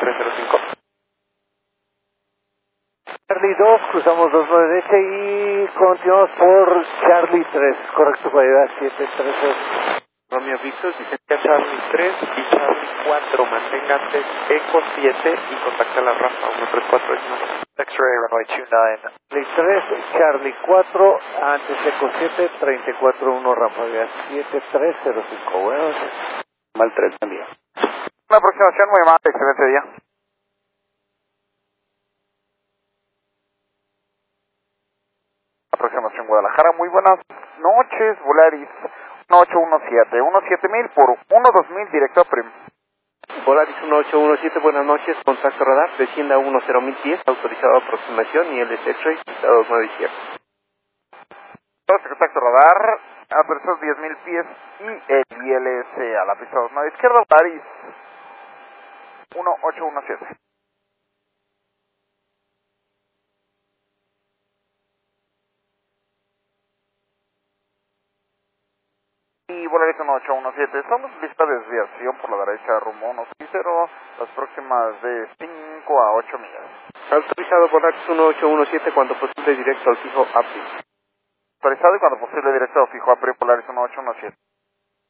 7305. Charlie 2, cruzamos 29 derecha y continuamos por Charlie 3, correcto, cualidad 730. Romeo Victor, licencia Charlie 3 y Charlie 4, manténgase Eco 7 y contacta a la Rafa 13419. X-ray runway 29. Charlie 3, Charlie 4, antes Eco 7, 341 Rafa 7305, bueno, Mal 3, buen día. Una aproximación muy amable, excelente día. Aproximación Guadalajara, muy buenas noches, Volaris 1817, 17000 por 12000 directo a Prim. Volaris 1817, buenas noches, contacto radar, descienda 10000 pies, autorizado aproximación, nivel de X-ray, estados 9 izquierda. Contacto radar, autorizados 10.000 pies y el ILS a la pista 29 izquierda, Volaris 1817. Y Volaris 1817, estamos en lista de desviación por la derecha rumbo 160, las próximas de 5 a 8 millas. Autorizado Volaris 1817, cuando posible directo al fijo API. Autorizado y cuando posible directo fijo a Polaris 1817.